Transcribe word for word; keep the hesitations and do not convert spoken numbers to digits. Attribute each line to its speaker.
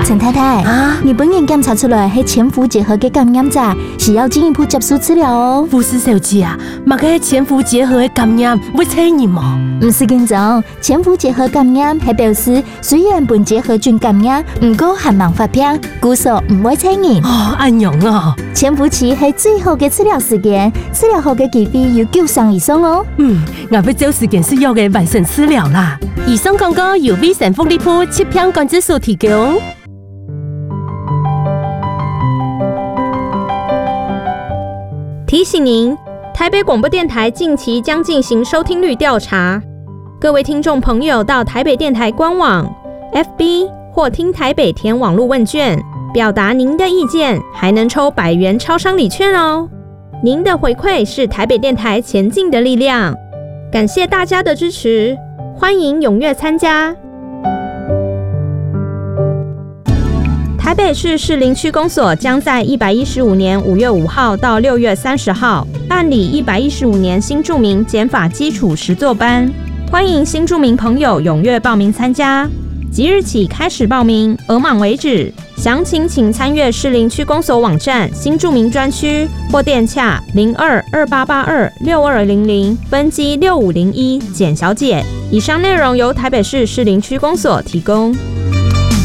Speaker 1: 陈太太啊，日本人检查出来是潜伏结核的感染者，是要进一步接受治疗哦。
Speaker 2: 护士小姐啊，嘛个潜伏结核的感染会传染吗？
Speaker 1: 唔是紧张，潜伏结核感染係表示雖然本結核菌感染，唔過還冇發病，故所唔會傳染。
Speaker 2: 哦，安樣啊！
Speaker 1: 潛伏期係最好嘅治療時間，治療後嘅機會有九成以上哦。
Speaker 2: 嗯，我要找時間需要嘅完成治療啦。以上廣告由威盛福利鋪七片關節所提供。
Speaker 3: 提醒您，台北廣播電台近期將進行收聽率調查。各位聽眾朋友到台北電台官網、F B 或聽台北填網絡問卷，表達您的意見，還能抽百元超商禮券哦。您的回饋是台北電台前進的力量，感謝大家的支持，歡迎踴躍參加。台北市士林區公所將在一百一十五年五月五號到六月三十號辦理一百一十五年新住民減法基礎實作班。歡迎新住民朋友踴躍報名參加，即日起開始報名，額滿為止。詳情請參閱士林區公所網站新住民專區或電洽零二二八八二六二零零分機六五零一簡小姐。以上內容由台北市士林區公所提供。